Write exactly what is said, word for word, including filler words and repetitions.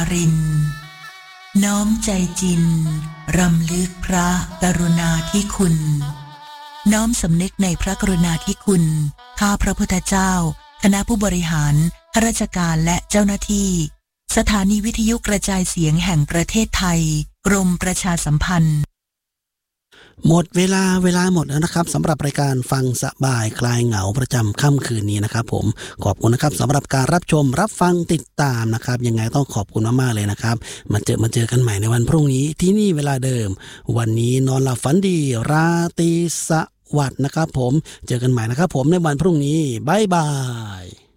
รินน้อมใจจินรำลึกพระกรุณาธิคุณน้อมสำนึกในพระกรุณาธิคุณข้าพระพุทธเจ้าคณะผู้บริหารข้าราชการและเจ้าหน้าที่สถานีวิทยุกระจายเสียงแห่งประเทศไทยกรมประชาสัมพันธ์หมดเวลาเวลาหมดแล้วนะครับสำหรับรายการฟังสบายคลายเหงาประจำค่ำคืนนี้นะครับผมขอบคุณนะครับสำหรับการรับชมรับฟังติดตามนะครับยังไงต้องขอบคุณมากๆเลยนะครับมาเจอมาเจอกันใหม่ในวันพรุ่งนี้ที่นี่เวลาเดิมวันนี้นอนหลับฝันดีราตรีสวัสดิ์นะครับผมเจอกันใหม่นะครับผมในวันพรุ่งนี้บ๊ายบาย